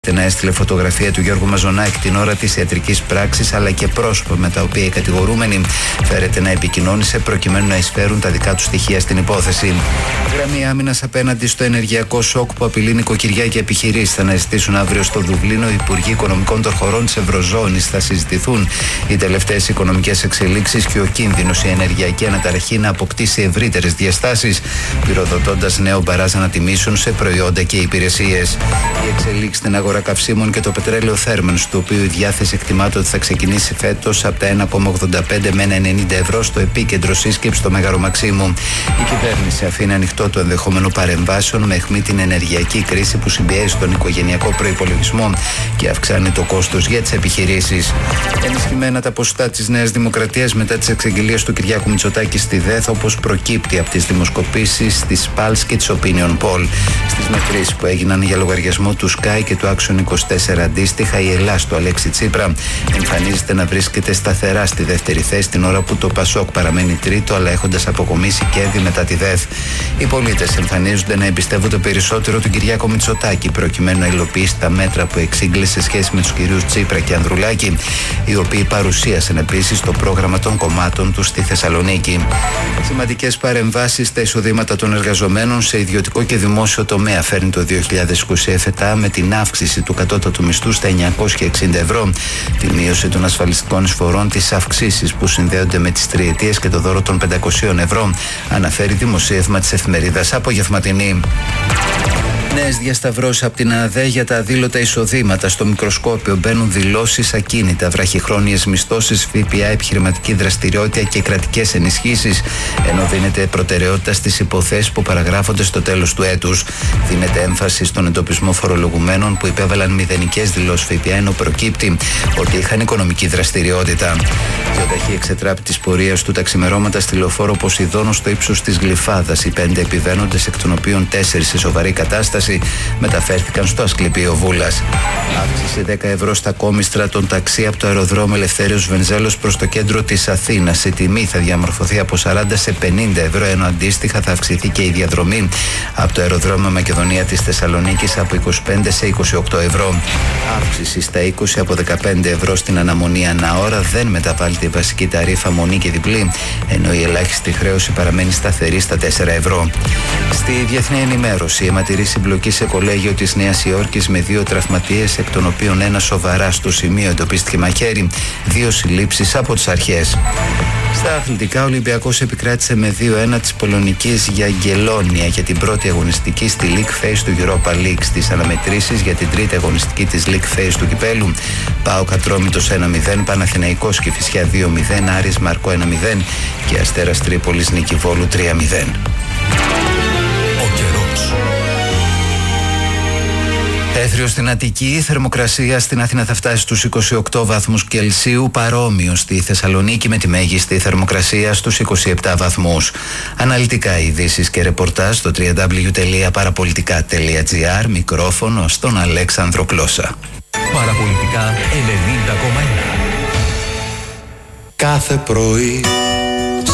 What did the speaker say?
Να έστειλε φωτογραφία του Γιώργου Μαζονάκη την ώρα της ιατρικής πράξης, αλλά και πρόσωπα με τα οποία οι κατηγορούμενοι φέρεται να επικοινώνησε προκειμένου να εισφέρουν τα δικά του στοιχεία στην υπόθεση. Γραμμή άμυνας απέναντι στο ενεργειακό σοκ που απειλεί νοικοκυριά και επιχειρήσεις. Θα αναζητήσουν αύριο στο Δουβλίνο οι Υπουργοί Οικονομικών των χωρών της Ευρωζώνης. Θα συζητηθούν οι τελευταίες οικονομικές εξελίξεις και ο κίνδυνος η ενεργειακή αναταραχή να αποκτήσει ευρύτερες διαστάσεις, πυροδοτώντας νέο μπαράζ ανατιμήσεων σε προϊόντα και υπηρεσίες. Η εξελίξη στην αγορά καυσίμων και το πετρέλαιο θέρμανσης, του οποίου η διάθεση εκτιμάται ότι θα ξεκινήσει φέτος από τα 1,85 με 1,90 ευρώ στο επίκεντρο σύσκεψη στο Μέγαρο Μαξίμου. Η κυβέρνηση αφήνει ανοιχτό το ενδεχόμενο παρεμβάσεων με αιχμή την ενεργειακή κρίση που συμπιέζει τον οικογενειακό προϋπολογισμό και αυξάνει το κόστος για τις επιχειρήσεις. Ενισχυμένα τα ποσοστά της Νέας Δημοκρατίας μετά τις εξαγγελίες του Κυριάκου Μητσοτάκη στη ΔΕΘ, όπως προκύπτει από τις δημοσκοπήσεις της Pulse και της Opinion Poll. Στις μετρήσεις που έγιναν για λογαριασμό του Sky και του Action 24 αντίστοιχα, η Ελλάς του Αλέξη Τσίπρα εμφανίζεται να βρίσκεται σταθερά στη δεύτερη θέση, την ώρα που το Πασόκ παραμένει τρίτο, αλλά έχοντας αποκομίσει κέρδη μετά τη ΔΕΘ. Οι πολίτες εμφανίζονται να εμπιστεύονται περισσότερο τον Κυριάκο Μητσοτάκη, προκειμένου να υλοποιήσει τα μέτρα που εξήγηλε σε σχέση με τους κυρίους Τσίπρα και Ανδρουλάκη, οι οποίοι παρουσίασαν επίσης το πρόγραμμα των κομμάτων του στη Θεσσαλονίκη. Σημαντικές παρεμβάσεις στα εισοδήματα των εργαζομένων σε ιδιωτικό και δημόσιο τομέα φέρνει το 2027 με την αύξηση του κατώτατου μισθού στα 960 ευρώ, τη μείωση των ασφαλιστικών εισφορών, τις αυξήσεις που συνδέονται με τις τριετίες και το δώρο των 500 ευρώ, αναφέρει δημοσίευμα της εφημερίδας Απογευματινή. Νέες διασταυρώσεις από την ΑΔΕ για τα αδήλωτα εισοδήματα. Στο μικροσκόπιο μπαίνουν δηλώσεις ακίνητα, βραχυχρόνιες μισθώσεις, ΦΠΑ, επιχειρηματική δραστηριότητα και κρατικές ενισχύσεις, ενώ δίνεται προτεραιότητα στις υποθέσεις που παραγράφονται στο τέλος του έτους. Δίνεται έμφαση στον εντοπισμό φορολογουμένων που υπέβαλαν μηδενικές δηλώσεις ΦΠΑ, ενώ προκύπτει ότι είχαν οικονομική δραστηριότητα. Γεωταχή εξετράπη της πορείας του ταξιμερώματα στη λεωφόρο Ποσειδώνου στο ύψος της Γλυφάδας. Οι 5 επιβαίνοντες, εκ των οποίων 4 σε σοβαρή κατάσταση, μεταφέρθηκαν στο Ασκληπείο Βούλας. Αύξηση 10 ευρώ στα κόμιστρα των ταξί από το αεροδρόμιο Ελευθέριος Βενιζέλος προς το κέντρο της Αθήνας. Η τιμή θα διαμορφωθεί από 40 σε 50 ευρώ, ενώ αντίστοιχα θα αυξηθεί και η διαδρομή από το αεροδρόμιο Μακεδονία της Θεσσαλονίκης από 25 σε 28 ευρώ. Αύξηση στα 20 από 15 ευρώ στην αναμονή ανά ώρα. Δεν μεταβάλλεται η βασική ταρίφα μονή και διπλή, ενώ η ελάχιστη χρέωση παραμένει σταθερή στα 4 ευρώ. Στη διεθνή ενημέρωση, η αιματηρή συμπλοκή σε κολέγιο της Νέας Υόρκης με 2 τραυματίες, εκ των οποίων ένα σοβαρά στο σημείο εντοπίστηκε μαχαίρι, 2 συλλήψεις από τις αρχές. Στα αθλητικά, ο Ολυμπιακός επικράτησε με 2-1 της Πολωνικής Γιαγγελόνια για την πρώτη αγωνιστική στη League Phase του Europa League. Στις αναμετρήσεις για την τρίτη αγωνιστική της League Phase του κυπέλου, ΠΑΟΚ Ατρόμητος 1-0, Παναθηναϊκός Κηφισιά 2-0, Άρης Μαρκό 1-0 και Αστέρας Τρίπολης Νικηβόλου 3-0. Έθριο στην Αττική, η θερμοκρασία στην Αθήνα θα φτάσει στους 28 βαθμούς Κελσίου, παρόμοιο στη Θεσσαλονίκη με τη μέγιστη θερμοκρασία στους 27 βαθμούς. Αναλυτικά ειδήσεις και ρεπορτάζ στο www.parapolitica.gr, μικρόφωνο στον Αλέξανδρο Κλώσσα. Παραπολιτικά 90,1. Κάθε πρωί